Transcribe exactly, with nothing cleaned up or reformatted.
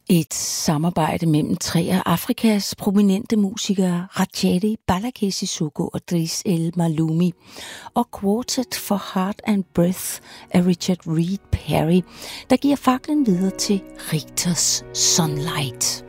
Et samarbejde mellem tre af Afrikas prominente musikere, Ratchet Balake Sissoko og Driss El Maloumi, og Quartet for Heart and Breath af Richard Reed Parry, der giver faklen videre til Richters Sunlight.